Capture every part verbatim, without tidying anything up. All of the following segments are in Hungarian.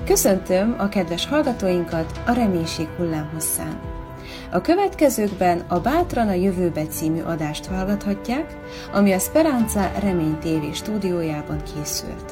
Köszöntöm a kedves hallgatóinkat a Reménység hullámhosszán. A következőkben a Bátran a jövőbe című adást hallgathatják, ami a Speranza Remény té vé stúdiójában készült.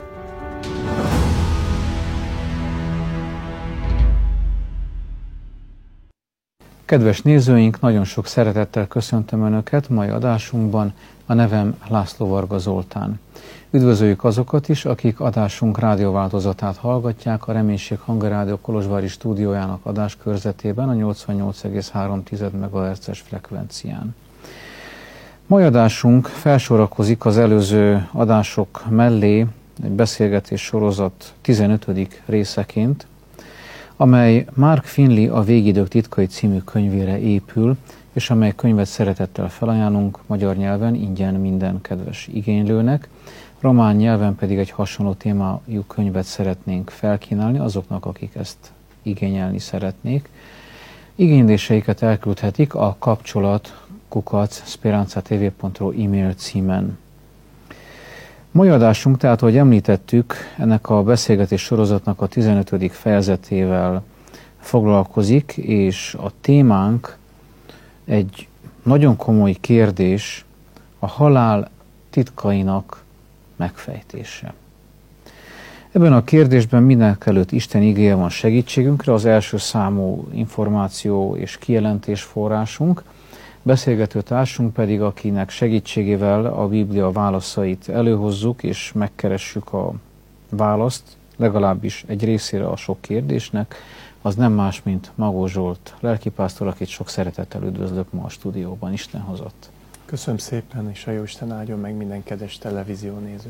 Kedves nézőink, nagyon sok szeretettel köszöntöm Önöket mai adásunkban. A nevem László Varga Zoltán. Üdvözöljük azokat is, akik adásunk rádióváltozatát hallgatják a Reménység Hangarádió kolozsvári stúdiójának adáskörzetében a nyolcvannyolc egész három megahertzes frekvencián. Mai adásunk felsorakozik az előző adások mellé egy beszélgetés sorozat tizenötödik részeként, amely Mark Finley a Végidők titkai című könyvére épül, és amely könyvet szeretettel felajánlunk magyar nyelven ingyen minden kedves igénylőnek, román nyelven pedig egy hasonló témájú könyvet szeretnénk felkínálni azoknak, akik ezt igényelni szeretnék. Igényléseiket elküldhetik a kapcsolat kukac speranzatv pont ro e-mail címen. Mai adásunk, tehát, ahogy említettük, ennek a beszélgetés sorozatnak a tizenötödik fejezetével foglalkozik, és a témánk egy nagyon komoly kérdés, a halál titkainak megfejtése. Ebben a kérdésben mindenekelőtt Isten igéje van segítségünkre, az első számú információ és kijelentés forrásunk, beszélgető társunk pedig, akinek segítségével a Biblia válaszait előhozzuk és megkeressük a választ, legalábbis egy részére a sok kérdésnek, az nem más, mint Magó Zsolt, lelkipásztor, akit sok szeretettel üdvözlök ma a stúdióban. Isten hozott. Köszönöm szépen, és a Jóisten áldjon meg minden kedves televíziónéző.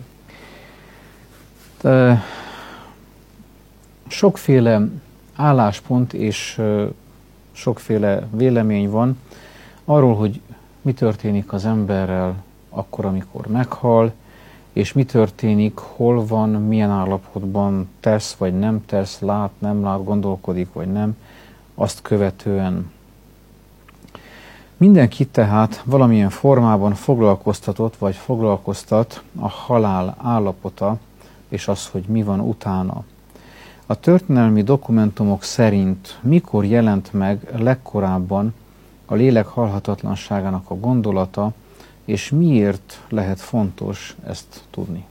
De sokféle álláspont és sokféle vélemény van arról, hogy mi történik az emberrel akkor, amikor meghal, és mi történik, hol van, milyen állapotban tesz vagy nem tesz, lát, nem lát, gondolkodik vagy nem, azt követően. Mindenki tehát valamilyen formában foglalkoztatott vagy foglalkoztat a halál állapota, és az, hogy mi van utána. A történelmi dokumentumok szerint mikor jelent meg legkorábban a lélek halhatatlanságának a gondolata, és miért lehet fontos ezt tudni?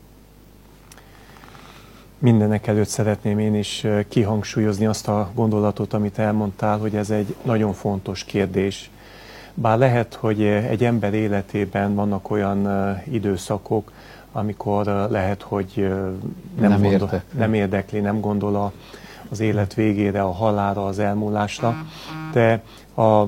Mindenek előtt szeretném én is kihangsúlyozni azt a gondolatot, amit elmondtál, hogy ez egy nagyon fontos kérdés. Bár lehet, hogy egy ember életében vannak olyan időszakok, amikor lehet, hogy nem, nem, gondol, érdekli. nem érdekli, nem gondol a, az élet végére, a halálra, az elmúlásra, de, a,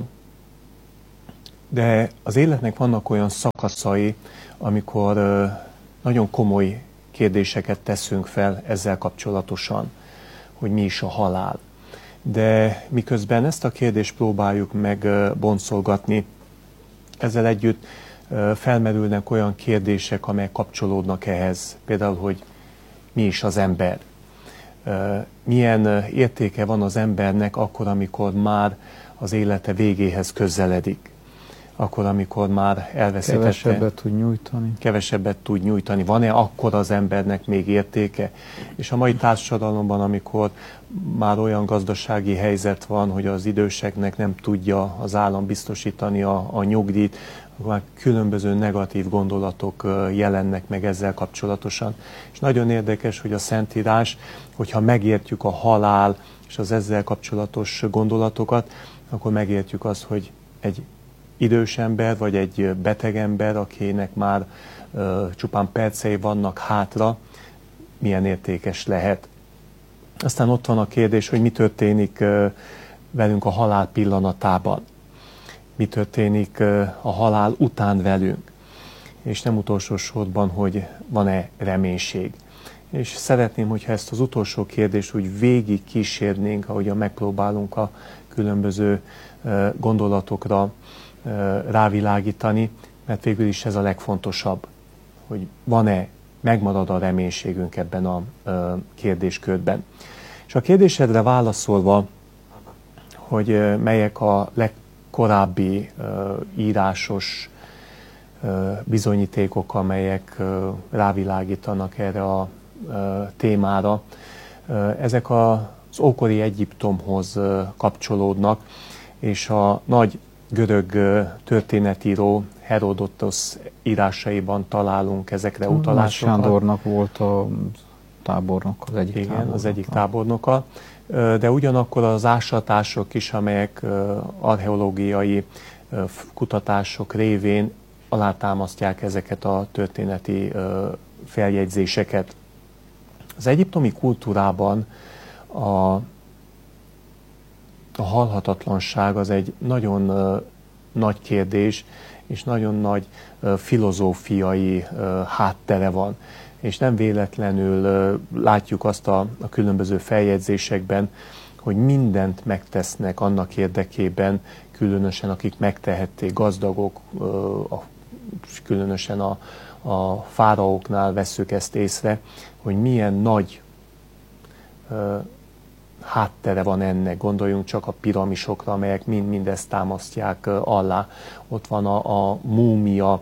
de az életnek vannak olyan szakaszai, amikor nagyon komoly kérdéseket teszünk fel ezzel kapcsolatosan, hogy mi is a halál. De miközben ezt a kérdést próbáljuk meg boncolgatni, ezzel együtt felmerülnek olyan kérdések, amelyek kapcsolódnak ehhez. Például, hogy mi is az ember. Milyen értéke van az embernek akkor, amikor már az élete végéhez közeledik. Akkor, amikor már elveszítette. Kevesebbet tud nyújtani. Kevesebbet tud nyújtani. Van-e akkor az embernek még értéke? És a mai társadalomban, amikor már olyan gazdasági helyzet van, hogy az időseknek nem tudja az állam biztosítani a, a nyugdíjt, akkor már különböző negatív gondolatok jelennek meg ezzel kapcsolatosan. És nagyon érdekes, hogy a Szentírás, hogyha megértjük a halál és az ezzel kapcsolatos gondolatokat, akkor megértjük azt, hogy egy idős ember, vagy egy beteg ember, akinek már uh, csupán percei vannak hátra, milyen értékes lehet. Aztán ott van a kérdés, hogy mi történik uh, velünk a halál pillanatában. Mi történik uh, a halál után velünk. És nem utolsó sorban, hogy van-e reménység. És szeretném, hogyha ezt az utolsó kérdést úgy végig kísérnénk, ahogyan megpróbálunk a különböző uh, gondolatokra rávilágítani, mert végül is ez a legfontosabb, hogy van-e, megmarad a reménységünk ebben a kérdéskörben. És a kérdésedre válaszolva, hogy melyek a legkorábbi írásos bizonyítékok, amelyek rávilágítanak erre a témára, ezek a az ókori Egyiptomhoz kapcsolódnak, és a nagy görög történetíró Herodotos írásaiban találunk ezekre utalásokat. Sándornak volt a tábornok, az egyik Igen, tábornoka. az egyik tábornoka. De ugyanakkor az ásatások is, amelyek archeológiai kutatások révén alátámasztják ezeket a történeti feljegyzéseket. Az egyiptomi kultúrában a, a halhatatlanság az egy nagyon nagy kérdés, és nagyon nagy filozófiai háttere van. És nem véletlenül látjuk azt a, a különböző feljegyzésekben, hogy mindent megtesznek annak érdekében, különösen akik megtehették, gazdagok, különösen a, a fáraóknál vesszük ezt észre, hogy milyen nagy háttere van ennek. Gondoljunk csak a piramisokra, amelyek mind mindezt támasztják alá. Ott van a, a múmia,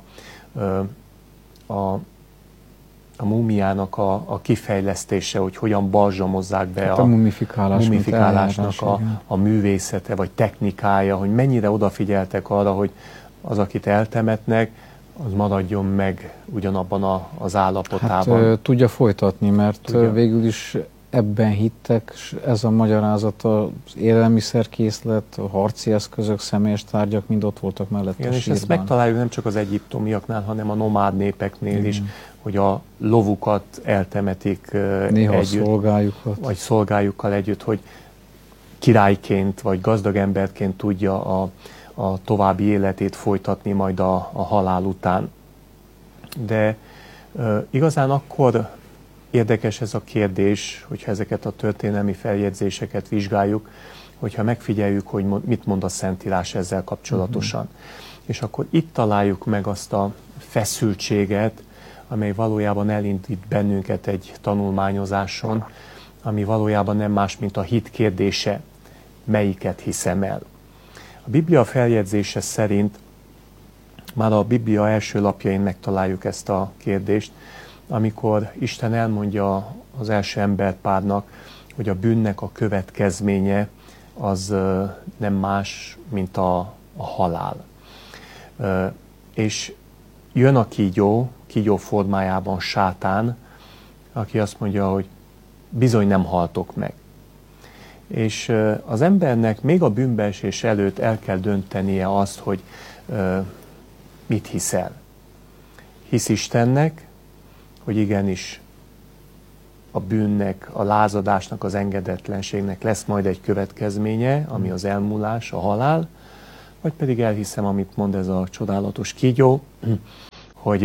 a a múmiának a, a kifejlesztése, hogy hogyan balzsamozzák be hát a, a mumifikálás, mumifikálásnak a, a művészete, vagy technikája, hogy mennyire odafigyeltek arra, hogy az, akit eltemetnek, az maradjon meg ugyanabban a, az állapotában. Hát, tudja folytatni, mert tudja. Végül is ebben hittek, és ez a magyarázat, az élelmiszerkészlet, a harci eszközök, személyes tárgyak mind ott voltak mellett. Igen, a és sírban. ezt megtaláljuk nem csak az egyiptomiaknál, hanem a nomád népeknél Igen. is, hogy a lovukat eltemetik néha együtt, a szolgájukat. vagy szolgájukkal együtt, hogy királyként, vagy gazdag emberként tudja a, a további életét folytatni majd a, a halál után. De e, igazán akkor érdekes ez a kérdés, hogyha ezeket a történelmi feljegyzéseket vizsgáljuk, hogyha megfigyeljük, hogy mit mond a Szentírás ezzel kapcsolatosan. Mm-hmm. És akkor itt találjuk meg azt a feszültséget, amely valójában elindít bennünket egy tanulmányozáson, ami valójában nem más, mint a hit kérdése, melyiket hiszem el. A Biblia feljegyzése szerint már a Biblia első lapjain megtaláljuk ezt a kérdést, amikor Isten elmondja az első emberpárnak, hogy a bűnnek a következménye az nem más, mint a, a halál. És jön a kígyó, kígyó formájában Sátán, aki azt mondja, hogy bizony nem haltok meg. És az embernek még a bűnbeesés előtt el kell döntenie azt, hogy mit hiszel. Hisz Istennek, hogy igenis a bűnnek, a lázadásnak, az engedetlenségnek lesz majd egy következménye, ami az elmúlás, a halál, vagy pedig elhiszem, amit mond ez a csodálatos kígyó, hogy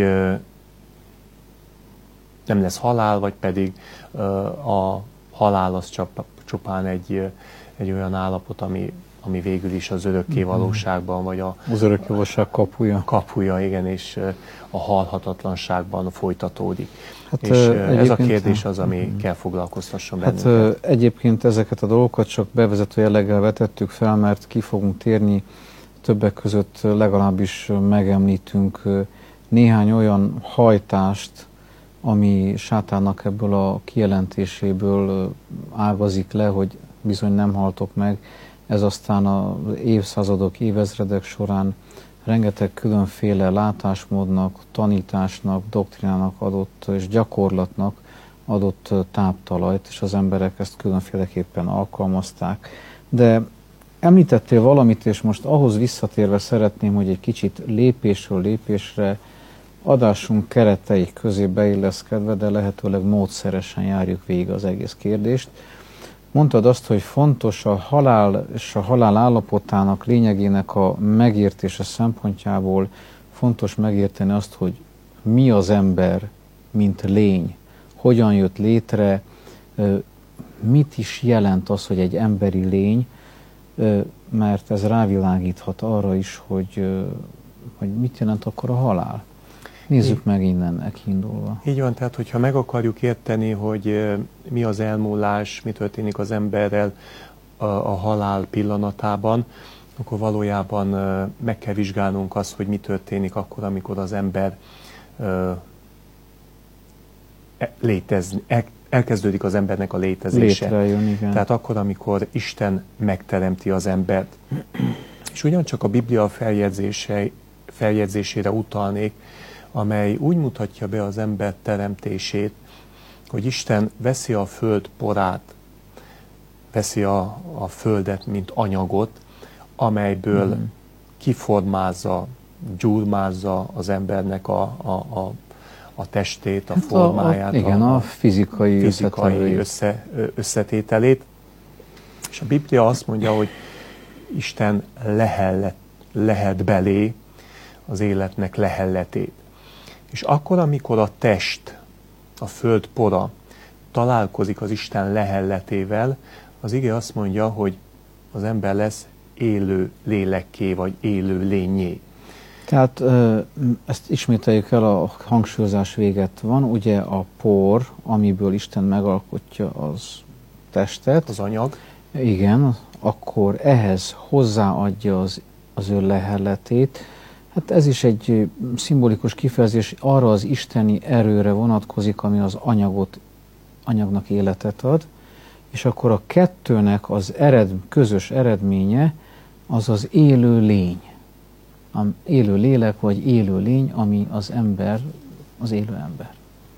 nem lesz halál, vagy pedig a halál az csupán egy, egy olyan állapot, ami, ami végül is az örökké valóságban, vagy a, az örökké valóság kapuja. kapuja, igen, és a halhatatlanságban folytatódik. Hát, és ez a kérdés az, ami uh-huh. kell foglalkoztasson bennünket. Hát egyébként ezeket a dolgokat csak bevezető jelleggel vetettük fel, mert ki fogunk térni, többek között legalábbis megemlítünk néhány olyan hajtást, ami Sátánnak ebből a kijelentéséből ágazik le, hogy bizony nem haltok meg. Ez aztán az évszázadok, évezredek során rengeteg különféle látásmódnak, tanításnak, doktrinának adott és gyakorlatnak adott táptalajt, és az emberek ezt különféleképpen alkalmazták. De említettél valamit, és most ahhoz visszatérve szeretném, hogy egy kicsit lépésről lépésre adásunk keretei közé beilleszkedve, de lehetőleg módszeresen járjuk végig az egész kérdést. Mondtad azt, hogy fontos a halál és a halál állapotának, lényegének a megértése szempontjából, fontos megérteni azt, hogy mi az ember, mint lény, hogyan jött létre, mit is jelent az, hogy egy emberi lény, mert ez rávilágíthat arra is, hogy, hogy mit jelent akkor a halál. Nézzük így, meg innen kiindulva. Így van, tehát hogyha meg akarjuk érteni, hogy mi az elmúlás, mi történik az emberrel a, a halál pillanatában, akkor valójában meg kell vizsgálnunk azt, hogy mi történik akkor, amikor az ember létezni, elkezdődik az embernek a létezése. Létrejön, igen. Tehát akkor, amikor Isten megteremti az embert. És ugyancsak a Biblia feljegyzése, feljegyzésére utalnék, amely úgy mutatja be az ember teremtését, hogy Isten veszi a föld porát, veszi a, a földet, mint anyagot, amelyből mm. kiformázza, gyurmázza az embernek a, a, a, a testét, a hát formáját. A, a, igen, a, a fizikai, fizikai össze, összetételét. És a Biblia azt mondja, hogy Isten lehel, lehet belé az életnek lehelletét. És akkor, amikor a test, a föld pora találkozik az Isten lehelletével, az ige azt mondja, hogy az ember lesz élő lélekké, vagy élő lényé. Tehát ezt ismételjük el, a hangsúlyozás véget van. Ugye a por, amiből Isten megalkotja az testet. Az anyag. Igen, akkor ehhez hozzáadja az, az ő lehelletét. Hát ez is egy szimbolikus kifejezés, arra az isteni erőre vonatkozik, ami az anyagot, anyagnak életet ad, és akkor a kettőnek az ered, közös eredménye az az élő lény. Az élő lélek, vagy élő lény, ami az ember, az élő ember.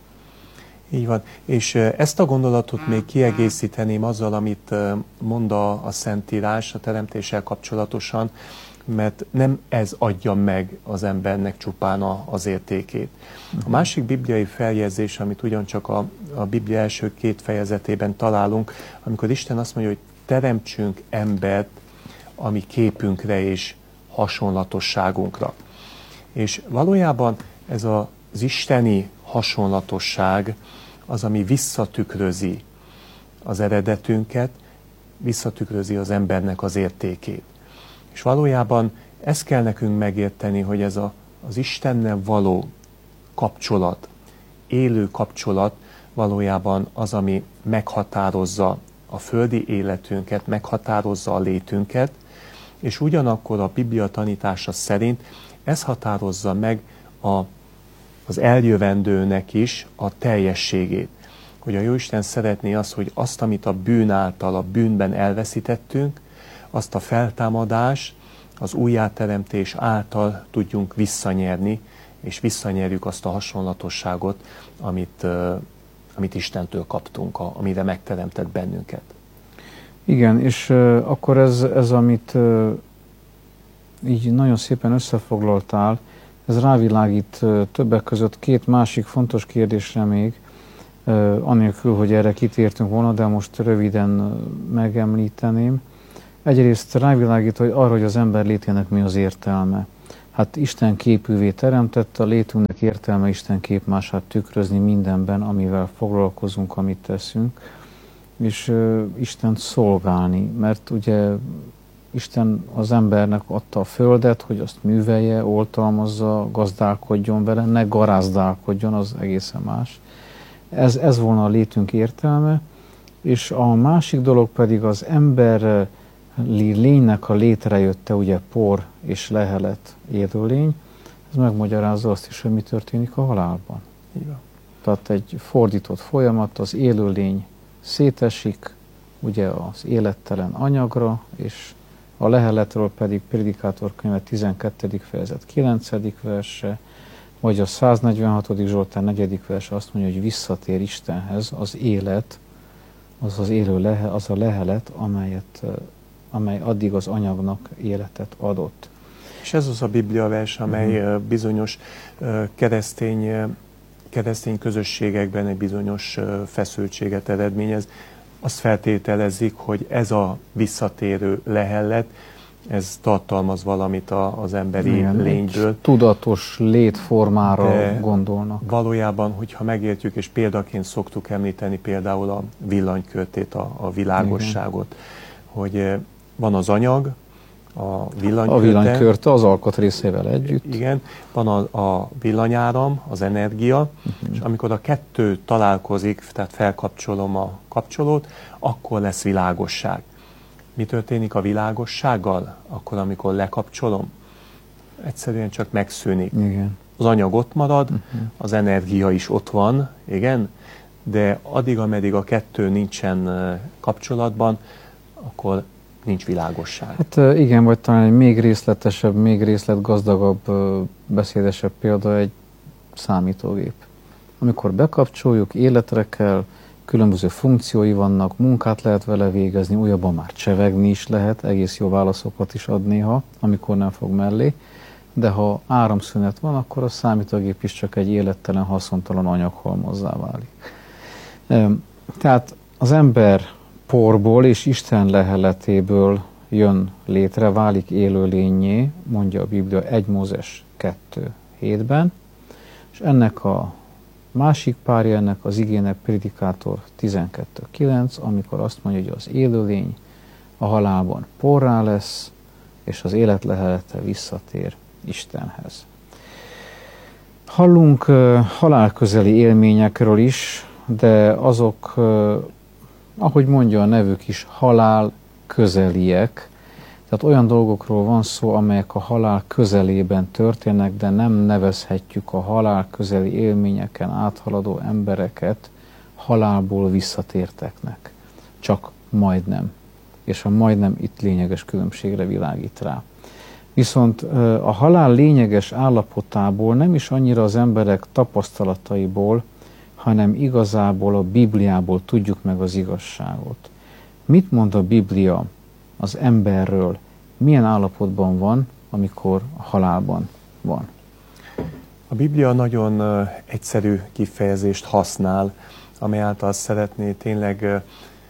Így van. És ezt a gondolatot még kiegészíteném azzal, amit mond a, a Szentírás a teremtéssel kapcsolatosan, mert nem ez adja meg az embernek csupán a, az értékét. A másik bibliai feljegyzés, amit ugyancsak a, a Biblia első két fejezetében találunk, amikor Isten azt mondja, hogy teremtsünk embert a mi képünkre és hasonlatosságunkra. És valójában ez a, az isteni hasonlatosság az, ami visszatükrözi az eredetünket, visszatükrözi az embernek az értékét. És valójában ezt kell nekünk megérteni, hogy ez a, az Istennel való kapcsolat, élő kapcsolat valójában az, ami meghatározza a földi életünket, meghatározza a létünket, és ugyanakkor a Biblia tanítása szerint ez határozza meg a, az eljövendőnek is a teljességét. Hogy a Jóisten szeretné azt, hogy azt, amit a bűn által, a bűnben elveszítettünk, azt a feltámadás, az újjáteremtés által tudjunk visszanyerni, és visszanyerjük azt a hasonlatosságot, amit, uh, amit Istentől kaptunk, a, amire megteremtett bennünket. Igen, és uh, akkor ez, ez amit uh, így nagyon szépen összefoglaltál, ez rávilágít uh, többek között két másik fontos kérdésre még, uh, anélkül, hogy erre kitértünk volna, de most röviden uh, megemlíteném. Egyrészt rávilágít, hogy arra, hogy az ember létének mi az értelme. Hát Isten képűvé teremtett, a létünknek értelme Isten képmását tükrözni mindenben, amivel foglalkozunk, amit teszünk, és uh, Istent szolgálni, mert ugye Isten az embernek adta a földet, hogy azt művelje, oltalmazza, gazdálkodjon vele, ne garázdálkodjon, az egészen más. Ez, ez volna a létünk értelme, és a másik dolog pedig az ember lénynek a létrejötte, ugye por és lehelet élőlény, ez megmagyarázza azt is, hogy mi történik a halálban. Igen. Tehát egy fordított folyamat, az élőlény szétesik, ugye az élettelen anyagra, és a leheletről pedig Prédikátor könyve tizenkettedik fejezet kilencedik verse, vagy a száznegyvenhatodik Zsoltár negyedik verse azt mondja, hogy visszatér Istenhez az élet, az az élő lehe, az a lehelet, amelyet amely addig az anyagnak életet adott. És ez az a Biblia vers, amely uh-huh. bizonyos keresztény, keresztény közösségekben egy bizonyos feszültséget eredményez. Azt feltételezik, hogy ez a visszatérő lehellet, ez tartalmaz valamit az emberi igen, lényből. Tudatos létformára de gondolnak. Valójában, hogyha megértjük, és példaként szoktuk említeni például a villanykörtét, a, a világosságot, igen. hogy van az anyag, a villanykörte. A villanykörte az alkatrészével együtt. Igen, van a, a villanyáram, az energia, uh-huh. és amikor a kettő találkozik, tehát felkapcsolom a kapcsolót, akkor lesz világosság. Mi történik a világossággal? Akkor, amikor lekapcsolom? Egyszerűen csak megszűnik. Igen. Az anyag ott marad, uh-huh. az energia is ott van, igen, de addig, ameddig a kettő nincsen kapcsolatban, akkor nincs világosság. Hát igen, vagy talán egy még részletesebb, még részletgazdagabb, beszédesebb példa egy számítógép. Amikor bekapcsoljuk, életre kell, különböző funkciói vannak, munkát lehet vele végezni, újabban már csevegni is lehet, egész jó válaszokat is ad néha, amikor nem fog mellé, de ha áramszünet van, akkor a számítógép is csak egy élettelen, haszontalan anyaghalmazzá válik. Tehát az ember porból és Isten leheletéből jön létre, válik élőlényé, mondja a Biblia egy Mózes kettő hétben, és ennek a másik párja ennek az igének Prédikátor tizenkettő kilenc, amikor azt mondja, hogy az élőlény a halálban porrá lesz, és az élet lehelete visszatér Istenhez. Hallunk uh, halálközeli élményekről is, de azok, uh, ahogy mondja a nevük is, halál közeliek. Tehát olyan dolgokról van szó, amelyek a halál közelében történnek, de nem nevezhetjük a halál közeli élményeken áthaladó embereket halálból visszatérteknek. Csak majdnem. És a majdnem itt lényeges különbségre világít rá. Viszont a halál lényeges állapotából nem is annyira az emberek tapasztalataiból, hanem igazából a Bibliából tudjuk meg az igazságot. Mit mond a Biblia az emberről, milyen állapotban van, amikor a halálban van? A Biblia nagyon egyszerű kifejezést használ, amely által szeretné tényleg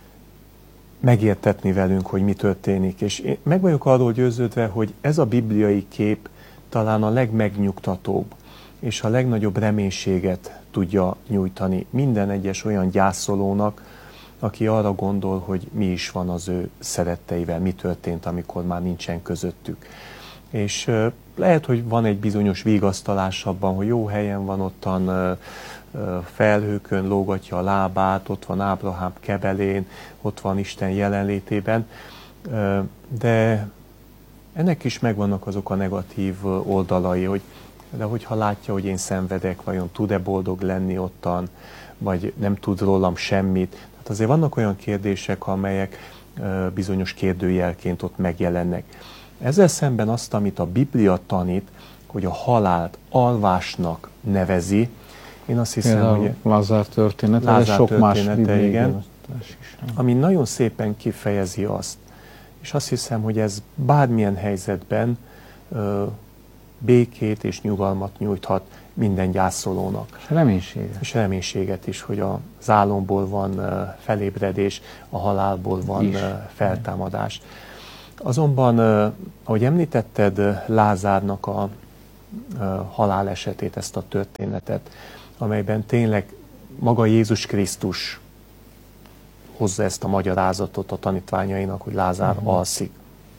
megértetni velünk, hogy mi történik. És én meg vagyok arról győződve, hogy ez a bibliai kép talán a legmegnyugtatóbb és a legnagyobb reménységet tudja nyújtani minden egyes olyan gyászolónak, aki arra gondol, hogy mi is van az ő szeretteivel, mi történt, amikor már nincsen közöttük. És uh, lehet, hogy van egy bizonyos vigasztalás abban, hogy jó helyen van ottan, uh, uh, felhőkön lógatja a lábát, ott van Ábrahám kebelén, ott van Isten jelenlétében, uh, de ennek is megvannak azok a negatív oldalai, hogy de hogyha látja, hogy én szenvedek, vajon tud-e boldog lenni ottan, vagy nem tud rólam semmit. Tehát azért vannak olyan kérdések, amelyek bizonyos kérdőjelként ott megjelennek. Ezzel szemben azt, amit a Biblia tanít, hogy a halált alvásnak nevezi, én azt hiszem, Például hogy Lázár története, Lázár sok más története, igen, is. ami nagyon szépen kifejezi azt. És azt hiszem, hogy ez bármilyen helyzetben ö, békét és nyugalmat nyújthat minden gyászolónak. És reménységet. És reménységet is, hogy az álomból van uh, felébredés, a halálból van uh, feltámadás. Azonban, uh, ahogy említetted, uh, Lázárnak a uh, halálesetét, ezt a történetet, amelyben tényleg maga Jézus Krisztus hozza ezt a magyarázatot a tanítványainak, hogy Lázár uh-huh. alszik.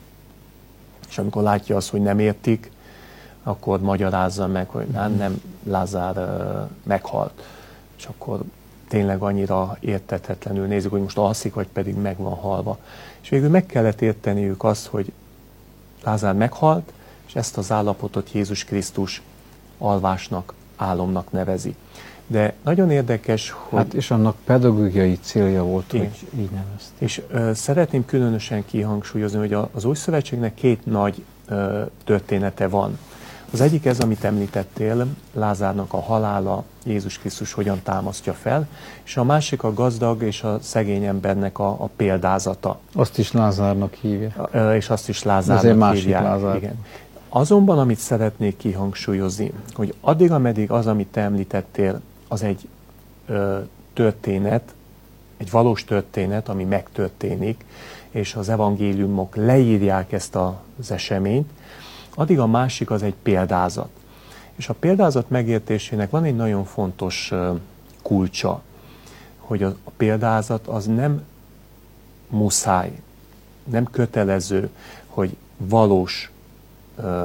És amikor látja azt, hogy nem értik, akkor magyarázza meg, hogy nem, nem Lázár uh, meghalt. És akkor tényleg annyira értetetlenül nézik, hogy most alszik, vagy pedig meg van halva. És végül meg kellett érteniük azt, hogy Lázár meghalt, és ezt az állapotot Jézus Krisztus alvásnak, álomnak nevezi. De nagyon érdekes, hogy... Hát és annak pedagógiai célja volt, igen. hogy így nevezték. És uh, szeretném különösen kihangsúlyozni, hogy a, az Új Szövetségnek két nagy uh, története van. Az egyik ez, amit említettél, Lázárnak a halála, Jézus Krisztus hogyan támasztja fel, és a másik a gazdag és a szegény embernek a, a példázata. Azt is Lázárnak hívja. Uh, és azt is Lázárnak Azért másik hívják. Lázár. Igen. Azonban, amit szeretnék kihangsúlyozni, hogy addig, ameddig az, amit te említettél, az egy ö, történet, egy valós történet, ami megtörténik, és az evangéliumok leírják ezt az eseményt, addig a másik az egy példázat. És a példázat megértésének van egy nagyon fontos ö, kulcsa, hogy a, a példázat az nem muszáj, nem kötelező, hogy valós ö,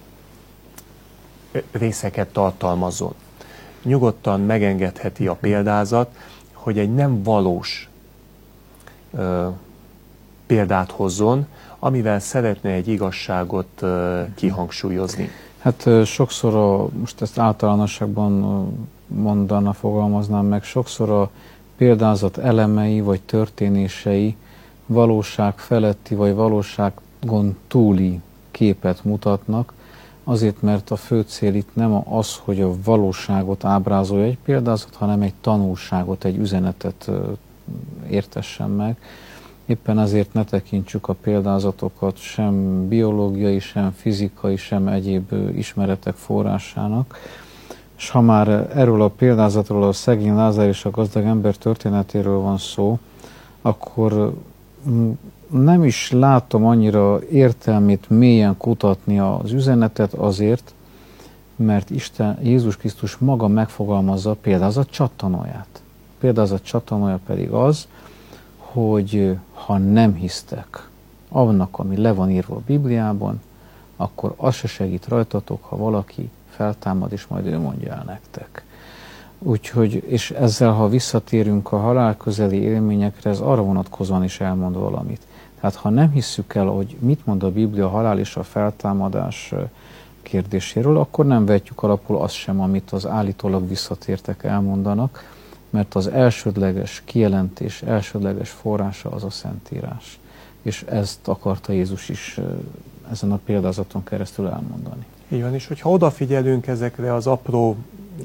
részeket tartalmazott. Nyugodtan megengedheti a példázat, hogy egy nem valós ö, példát hozzon, amivel szeretne egy igazságot ö, kihangsúlyozni. Hát ö, sokszor, a, most ezt általánosságban ö, mondana, fogalmaznám meg, sokszor a példázat elemei vagy történései valóság feletti vagy valóságon túli képet mutatnak, azért, mert a fő cél itt nem az, hogy a valóságot ábrázolja egy példázat, hanem egy tanulságot, egy üzenetet értessen meg. Éppen azért ne tekintsük a példázatokat sem biológiai, sem fizikai, sem egyéb ismeretek forrásának. És ha már erről a példázatról, a szegény Lázár és a gazdag ember történetéről van szó, akkor nem is látom annyira értelmét mélyen kutatni az üzenetet azért, mert Isten, Jézus Krisztus maga megfogalmazza a példázat csattanóját. A példázat csattanója pedig az, hogy ha nem hisztek annak, ami le van írva a Bibliában, akkor az se segít rajtatok, ha valaki feltámad, és majd ő mondja el nektek. Úgyhogy, és ezzel, ha visszatérünk a halálközeli élményekre, ez arra vonatkozóan is elmond valamit. Tehát ha nem hisszük el, hogy mit mond a Biblia a halál és a feltámadás kérdéséről, akkor nem vetjük alapul azt sem, amit az állítólag visszatértek elmondanak, mert az elsődleges kijelentés, elsődleges forrása az a Szentírás. És ezt akarta Jézus is ezen a példázaton keresztül elmondani. Így van, és hogyha odafigyelünk ezekre az apró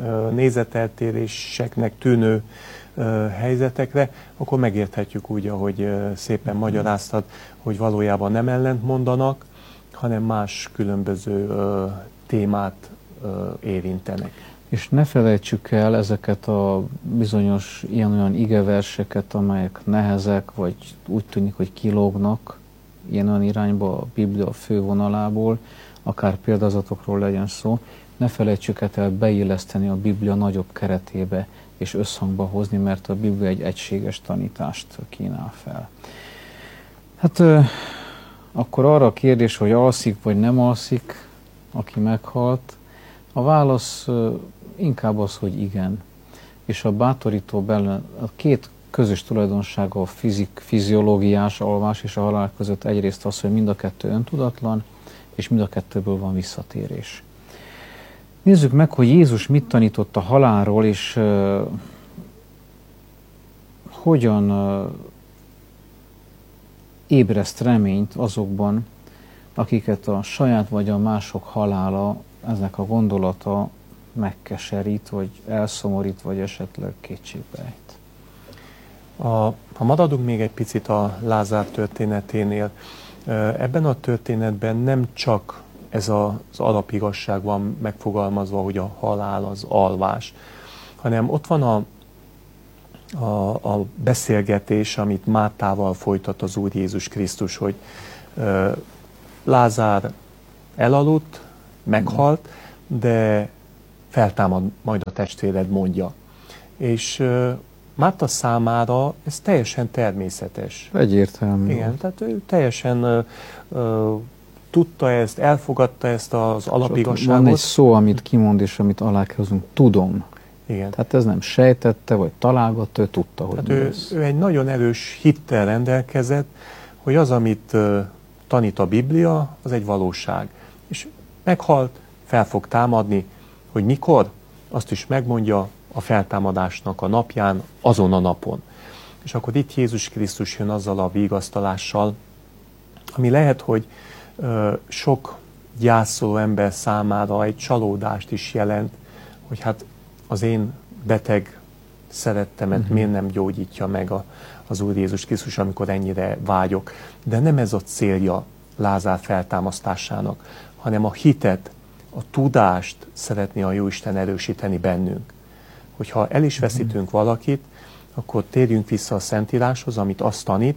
nézeteltéréseknek tűnő helyzetekre, akkor megérthetjük úgy, ahogy szépen magyaráztad, hogy valójában nem ellent mondanak, hanem más különböző témát érintenek. És ne felejtsük el ezeket a bizonyos ilyen-olyan igeverseket, amelyek nehezek, vagy úgy tűnik, hogy kilógnak ilyen-olyan irányba a Biblia fővonalából, akár példázatokról legyen szó, ne felejtsük el beilleszteni a Biblia nagyobb keretébe és összhangba hozni, mert a Biblia egy egységes tanítást kínál fel. Hát akkor arra a kérdés, hogy alszik vagy nem alszik, aki meghalt, a válasz inkább az, hogy igen. És a bátorító bellen a két közös tulajdonsága a fizik, fiziológiás alvás és a halál között egyrészt az, hogy mind a kettő öntudatlan, és mind a kettőből van visszatérés. Nézzük meg, hogy Jézus mit tanított a halálról, és uh, hogyan uh, ébreszt reményt azokban, akiket a saját vagy a mások halála, eznek a gondolata megkeserít, vagy elszomorít, vagy esetleg kétségbe ejt. A, ha maradunk még egy picit a Lázár történeténél, ebben a történetben nem csak ez az alapigazság van megfogalmazva, hogy a halál az alvás, hanem ott van a, a, a beszélgetés, amit Mártával folytat az Úr Jézus Krisztus, hogy uh, Lázár elaludt, meghalt, de feltámad majd a testvéred, mondja. És uh, Márta számára ez teljesen természetes. Egyértelmű. Igen, tehát ő teljesen uh, uh, tudta ezt, elfogadta ezt az alapigazságot. Van egy szó, amit kimond, és amit alá kell hoznunk, tudom. Igen. Tehát ez nem sejtette, vagy találgatta, ő tudta, hogy Tehát mi ő, lesz. ő egy nagyon erős hittel rendelkezett, hogy az, amit uh, tanít a Biblia, az egy valóság. És meghalt, fel fog támadni, hogy mikor, azt is megmondja a feltámadásnak a napján, azon a napon. És akkor itt Jézus Krisztus jön azzal a vigasztalással, ami lehet, hogy ö, sok gyászoló ember számára egy csalódást is jelent, hogy hát az én beteg szerettemet uh-huh. miért nem gyógyítja meg a, az Úr Jézus Krisztus, amikor ennyire vágyok. De nem ez a célja Lázár feltámasztásának, hanem a hitet, a tudást szeretné a Jóisten erősíteni bennünk. Hogyha el is veszítünk valakit, akkor térjünk vissza a Szentíráshoz, amit azt tanít,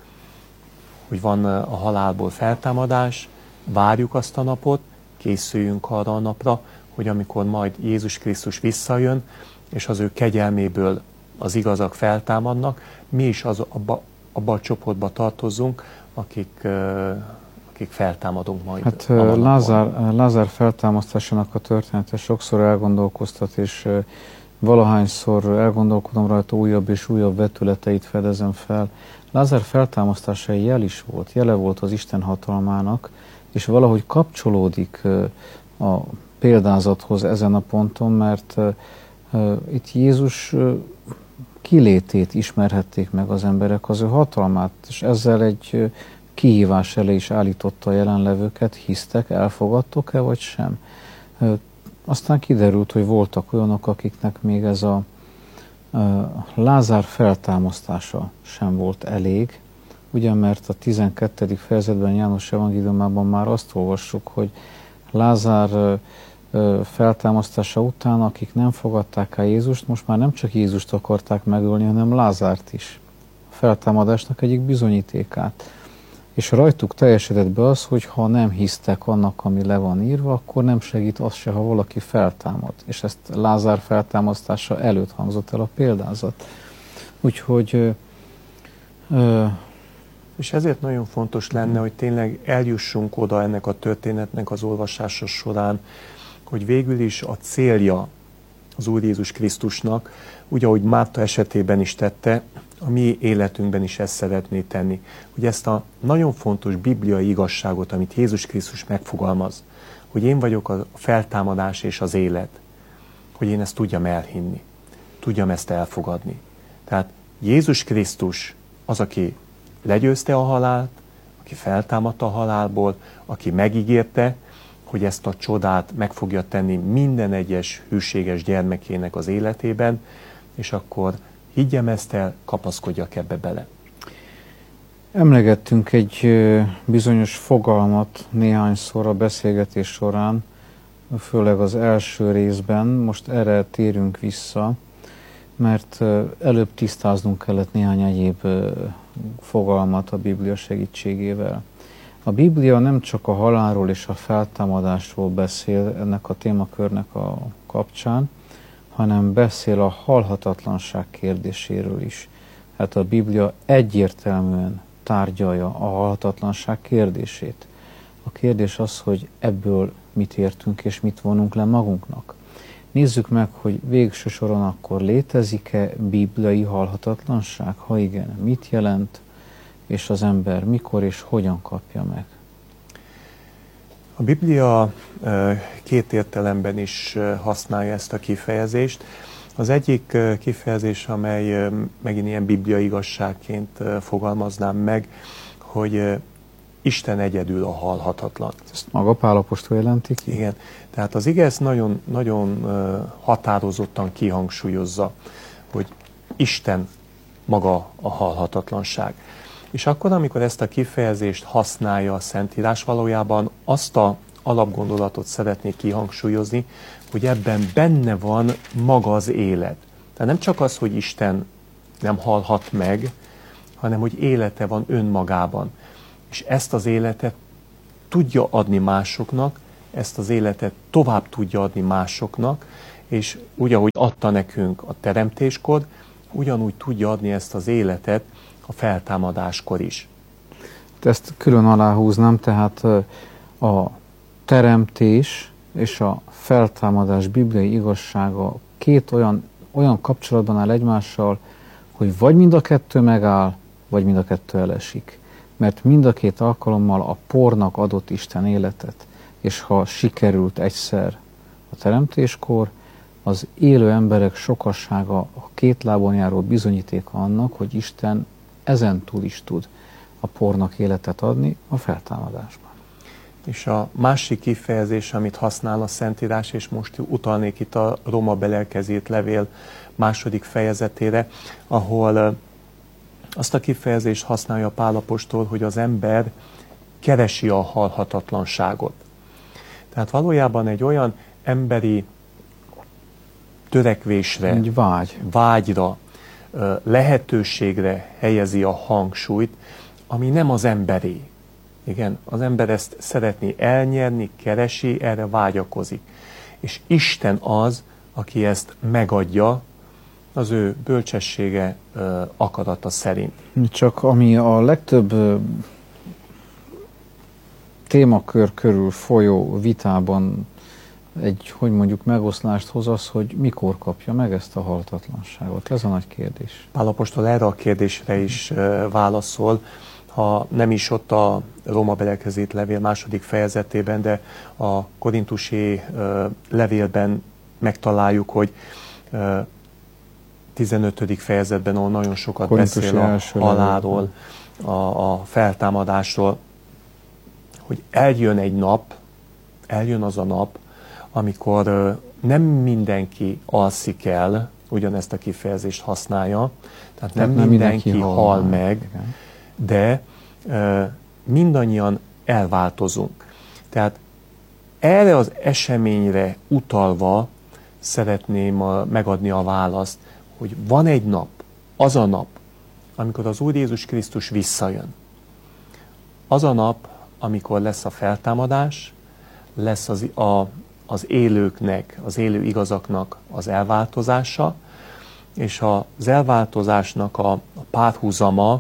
hogy van a halálból feltámadás, várjuk azt a napot, készüljünk arra a napra, hogy amikor majd Jézus Krisztus visszajön, és az ő kegyelméből az igazak feltámadnak, mi is az, abba, abba a csoportba tartozzunk, akik, akik feltámadunk majd. Hát Lázár, Lázár feltámasztásának a története sokszor elgondolkoztat, és valahányszor elgondolkodom rajta, újabb és újabb vetületeit fedezem fel. Lázár feltámasztása egy jel is volt, jele volt az Isten hatalmának, és valahogy kapcsolódik a példázathoz ezen a ponton, mert itt Jézus kilétét ismerhették meg az emberek, az ő hatalmát, és ezzel egy kihívás elé is állította a jelenlevőket, hisztek, elfogadtok-e, vagy sem. Aztán kiderült, hogy voltak olyanok, akiknek még ez a Lázár feltámasztása sem volt elég, ugye, mert a tizenkettedik fejezetben János evangéliumában már azt olvassuk, hogy Lázár feltámasztása után, akik nem fogadták el Jézust, most már nem csak Jézust akarták megölni, hanem Lázárt is. A feltámadásnak egyik bizonyítékát. És rajtuk teljesedett be az, hogy ha nem hisztek annak, ami le van írva, akkor nem segít az se, ha valaki feltámad. És ezt Lázár feltámasztása előtt hangzott el a példázat. Úgyhogy... Ö, ö, és ezért nagyon fontos lenne, hogy tényleg eljussunk oda ennek a történetnek az olvasása során, hogy végül is a célja az Úr Jézus Krisztusnak, úgy, ahogy Márta esetében is tette, a mi életünkben is ezt szeretné tenni. Hogy ezt a nagyon fontos bibliai igazságot, amit Jézus Krisztus megfogalmaz, hogy én vagyok a feltámadás és az élet, hogy én ezt tudjam elhinni, tudjam ezt elfogadni. Tehát Jézus Krisztus az, aki legyőzte a halált, aki feltámadta a halálból, aki megígérte, hogy ezt a csodát meg fogja tenni minden egyes hűséges gyermekének az életében, és akkor higgyem ezt el, kapaszkodjak ebbe bele. Emlegettünk egy bizonyos fogalmat néhányszor a beszélgetés során, főleg az első részben, most erre térünk vissza, mert előbb tisztáznunk kellett néhány egyéb fogalmat a Biblia segítségével. A Biblia nem csak a halálról és a feltámadásról beszél ennek a témakörnek a kapcsán, hanem beszél a halhatatlanság kérdéséről is. Hát a Biblia egyértelműen tárgyalja a halhatatlanság kérdését. A kérdés az, hogy ebből mit értünk és mit vonunk le magunknak. Nézzük meg, hogy végső soron akkor létezik-e bibliai halhatatlanság? Ha igen, mit jelent, és az ember mikor és hogyan kapja meg? A Biblia két értelemben is használja ezt a kifejezést. Az egyik kifejezés, amely megint ilyen bibliai igazságként fogalmaznám meg, hogy Isten egyedül a halhatatlan. Ezt maga Pál apostol jelenti ki? Igen. Tehát az ige ezt nagyon, nagyon határozottan kihangsúlyozza, hogy Isten maga a halhatatlanság. És akkor, amikor ezt a kifejezést használja a Szentírás, valójában azt a alapgondolatot szeretnék kihangsúlyozni, hogy ebben benne van maga az élet. Tehát nem csak az, hogy Isten nem halhat meg, hanem hogy élete van önmagában. És ezt az életet tudja adni másoknak, ezt az életet tovább tudja adni másoknak, és úgy, ahogy adta nekünk a teremtéskor, ugyanúgy tudja adni ezt az életet a feltámadáskor is. Ezt külön aláhúznám, tehát a teremtés és a feltámadás bibliai igazsága két olyan, olyan kapcsolatban áll egymással, hogy vagy mind a kettő megáll, vagy mind a kettő elesik. Mert mind a két alkalommal a pornak adott Isten életet, és ha sikerült egyszer a teremtéskor, az élő emberek sokassága a két lábon járó bizonyítéka annak, hogy Isten ezentúl is tud a pornak életet adni a feltámadásban. És a másik kifejezés, amit használ a Szentírás, és most utalnék itt a Róma belelkezét levél második fejezetére, ahol azt a kifejezést használja Pál apostol, hogy az ember keresi a halhatatlanságot. Tehát valójában egy olyan emberi törekvésre, egy vágy. vágyra, lehetőségre helyezi a hangsúlyt, ami nem az emberé. Igen, az ember ezt szeretné elnyerni, keresi, erre vágyakozik. És Isten az, aki ezt megadja, az ő bölcsessége, akarata szerint. Csak ami a legtöbb témakör körül folyó vitában egy, hogy mondjuk, megoszlást hoz az, hogy mikor kapja meg ezt a halhatatlanságot. Ez a nagy kérdés. Pál apostol erre a kérdésre is válaszol, ha nem is ott a Róma belelkezét levél második fejezetében, de a korintusi levélben megtaláljuk, hogy tizenötödik fejezetben, ahol nagyon sokat Korintusi beszél a halálról, a, a feltámadásról, hogy eljön egy nap, eljön az a nap, amikor nem mindenki alszik el, ugyanezt a kifejezést használja, tehát nem, nem mindenki, mindenki hal, hal meg, igen. de uh, mindannyian elváltozunk. Tehát erre az eseményre utalva szeretném a, megadni a választ, hogy van egy nap, az a nap, amikor az Úr Jézus Krisztus visszajön. Az a nap, amikor lesz a feltámadás, lesz az, a, az élőknek, az élő igazaknak az elváltozása, és az elváltozásnak a, a párhuzama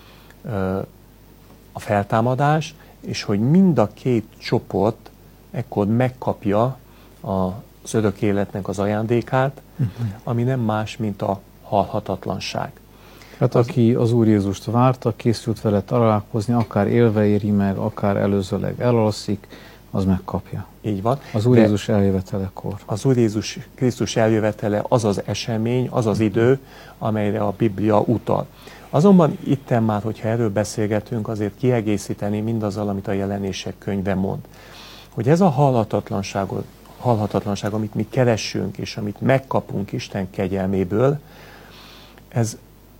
a feltámadás, és hogy mind a két csoport ekkor megkapja az örök életnek az ajándékát, uh-huh. ami nem más, mint a halhatatlanság. Hát az, aki az Úr Jézust várta, készült vele találkozni, akár élve éri meg, akár előzőleg elalszik, az megkapja. Így van. Az Úr Jézus eljövetelekor. Az Úr Jézus Krisztus eljövetele az az esemény, az az idő, amelyre a Biblia utal. Azonban itten már, hogyha erről beszélgetünk, azért kiegészíteni mindazzal, amit a Jelenések könyve mond. Hogy ez a halhatatlanság, halhatatlanság, amit mi keressünk, és amit megkapunk Isten kegyelméből, ez,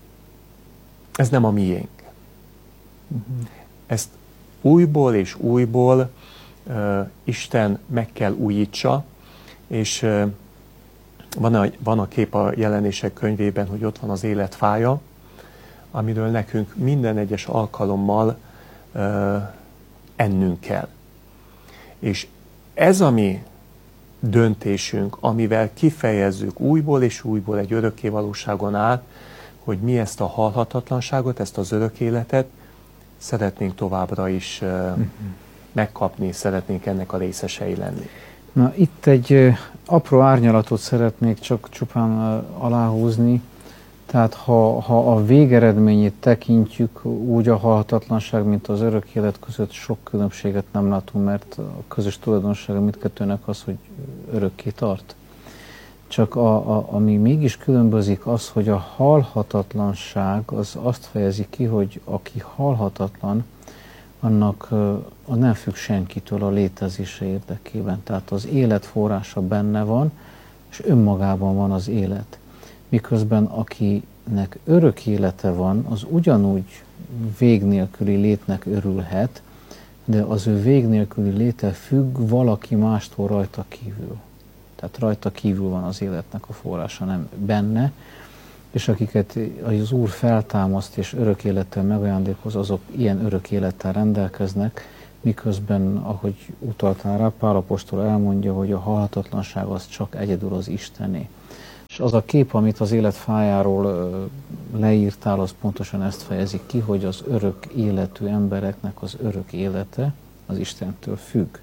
ez nem a miénk. Uh-huh. Ezt újból és újból uh, Isten meg kell újítsa, és uh, van, a, van a kép a Jelenések könyvében, hogy ott van az élet fája, amiről nekünk minden egyes alkalommal uh, ennünk kell. És ez a mi döntésünk, amivel kifejezzük újból és újból egy örökké valóságon át, hogy mi ezt a halhatatlanságot, ezt az örök életet szeretnénk továbbra is uh, uh-huh. megkapni, szeretnénk ennek a részesei lenni. Na, itt egy uh, apró árnyalatot szeretnék csak csupán uh, aláhúzni. Tehát ha, ha a végeredményét tekintjük, úgy a halhatatlanság, mint az örök élet között sok különbséget nem látunk, mert a közös tulajdonsága mindkettőnek az, hogy örökké tart. Csak a, a, ami mégis különbözik az, hogy a halhatatlanság az azt fejezi ki, hogy aki halhatatlan, annak a nem függ senkitől a létezése érdekében. Tehát az élet forrása benne van, és önmagában van az élet. Miközben akinek örök élete van, az ugyanúgy vég nélküli létnek örülhet, de az ő vég nélküli léte függ valaki mástól rajta kívül. Tehát rajta kívül van az életnek a forrása, nem benne, és akiket az Úr feltámaszt és örök élettel megajándékoz, azok ilyen örök élettel rendelkeznek, miközben, ahogy utaltál rá, Pál apostol elmondja, hogy a halhatatlanság az csak egyedül az Istené. És az a kép, amit az élet fájáról leírtál, az pontosan ezt fejezi ki, hogy az örök életű embereknek az örök élete az Istentől függ.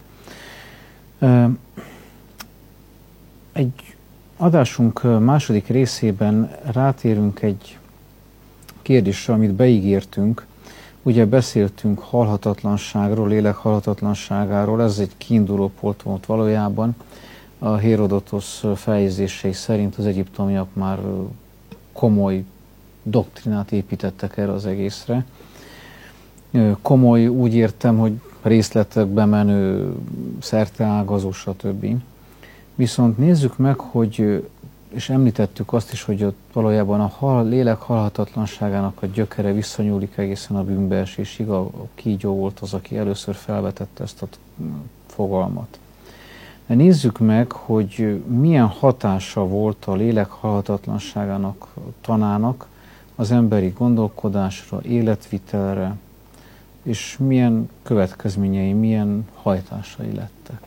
Egy adásunk második részében rátérünk egy kérdésre, amit beígértünk. Ugye beszéltünk halhatatlanságról, lélek halhatatlanságáról, ez egy kiinduló pont volt valójában. A Hérodotosz feljegyzései szerint az egyiptomiak már komoly doktrinát építettek erre az egészre. Komoly úgy értem, hogy részletekbe menő, szerteágazó, stb. Viszont nézzük meg, hogy, és említettük azt is, hogy ott valójában a hal, lélek halhatatlanságának a gyökere visszanyúlik egészen a bűnbeesésig. A kígyó volt az, aki először felvetette ezt a fogalmat. De nézzük meg, hogy milyen hatása volt a lélek halhatatlanságának, tanának az emberi gondolkodásra, életvitelre, és milyen következményei, milyen hajtásai lettek.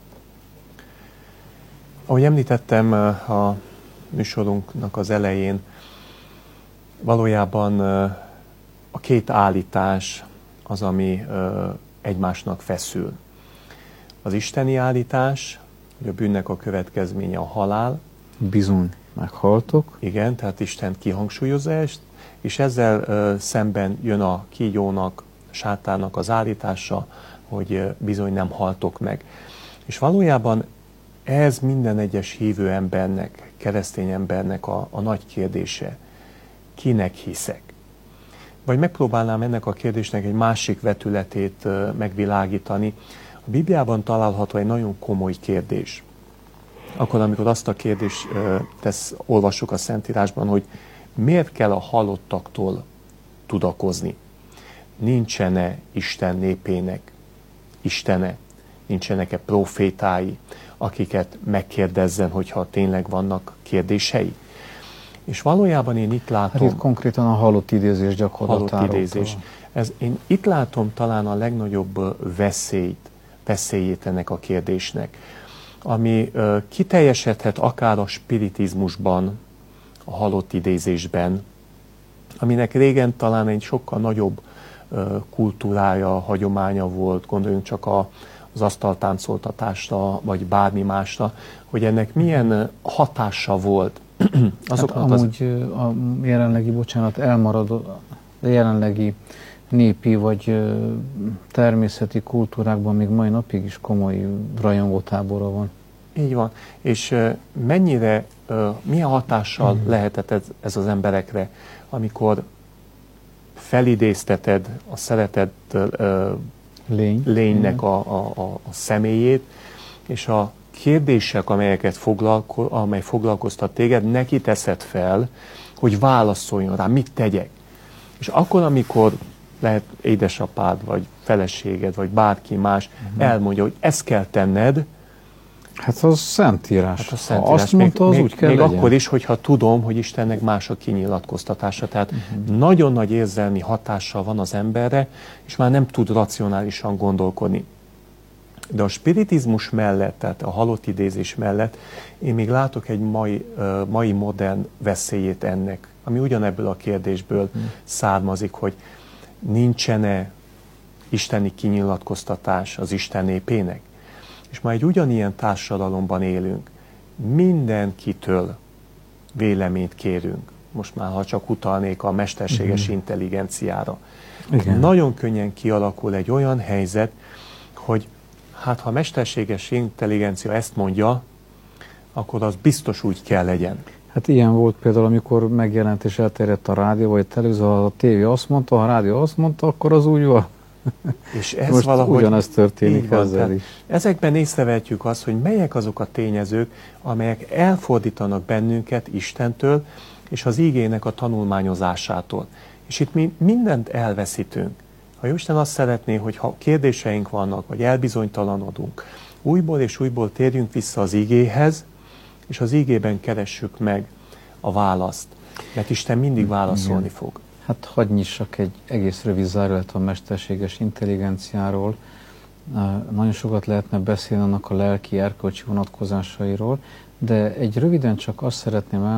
Ahogy említettem a műsorunknak az elején, valójában a két állítás az, ami egymásnak feszül. Az isteni állítás, hogy a bűnnek a következménye a halál. Bizony, meghaltok. Igen, tehát Isten kihangsúlyozza ezt, és ezzel uh, szemben jön a kígyónak, sátánnak az állítása, hogy uh, bizony nem haltok meg. És valójában Ez minden egyes hívő embernek, keresztény embernek a, a nagy kérdése. Kinek hiszek? Vagy megpróbálnám ennek a kérdésnek egy másik vetületét megvilágítani. A Bibliában található egy nagyon komoly kérdés. Akkor, amikor azt a kérdést tesz, olvassuk a Szentírásban, hogy miért kell a halottaktól tudakozni? Nincsen-e Isten népének istene? Nincsenek-e profétái, akiket megkérdezzen, hogyha tényleg vannak kérdései? És valójában én itt látom... Hát itt konkrétan a halott idézés gyakorlatáról. Halott idézés. Ez, én itt látom talán a legnagyobb veszélyt, veszélyét ennek a kérdésnek, ami uh, kiteljesedhet akár a spiritizmusban, a halott idézésben, aminek régen talán egy sokkal nagyobb uh, kultúrája, hagyománya volt, gondoljunk csak a, az asztaltáncoltatásra, vagy bármi másra, hogy ennek milyen hatása volt. Hát amúgy az... a jelenlegi, bocsánat, elmaradó, a jelenlegi népi vagy természeti kultúrákban még mai napig is komoly rajongótábora van. Így van. És mennyire, milyen hatással mm. lehetett ez, ez az emberekre, amikor felidézteted a szeretett Lény. lénynek a, a, a, a személyét, és a kérdések, amelyeket foglalko, amely foglalkoztat téged, neki teszed fel, hogy válaszoljon rá, mit tegyek. És akkor, amikor lehet édesapád, vagy feleséged, vagy bárki más uh-huh. elmondja, hogy ezt kell tenned. Hát az szentírás. Hát a szentírás. Azt mondta, még, az még, úgy kell még legyen. akkor is, hogyha tudom, hogy Istennek más a kinyilatkoztatása. Tehát uh-huh. nagyon nagy érzelmi hatással van az emberre, és már nem tud racionálisan gondolkodni. De a spiritizmus mellett, tehát a halott idézés mellett én még látok egy mai, uh, mai modern veszélyét ennek, ami ugyanebből a kérdésből hmm. származik, hogy nincsen-e isteni kinyilatkoztatás az Isten népének. És ma egy ugyanilyen társadalomban élünk. Mindenkitől véleményt kérünk. Most már, ha csak utalnék a mesterséges hmm. intelligenciára. Igen. Nagyon könnyen kialakul egy olyan helyzet, hogy hát ha a mesterséges intelligencia ezt mondja, akkor az biztos úgy kell legyen. Hát ilyen volt például, amikor megjelent és elterjedt a rádió, vagy a televízió, a tévé azt mondta, ha a rádió azt mondta, akkor az úgy van. És ez most valahogy ugyanez történik van, ezzel is. Ezekben észrevehetjük azt, hogy melyek azok a tényezők, amelyek elfordítanak bennünket Istentől, és az ígének a tanulmányozásától. És itt mi mindent elveszítünk. Ha Isten azt szeretné, hogy ha kérdéseink vannak, vagy elbizonytalanodunk, újból és újból térjünk vissza az ígéhez, és az ígében keressük meg a választ. Mert Isten mindig válaszolni Igen. fog. Hát hadd nyissak egy egész rövid zárójelet a mesterséges intelligenciáról. Nagyon sokat lehetne beszélni annak a lelki erkölcsi vonatkozásairól, de egy röviden csak azt szeretném elmondani,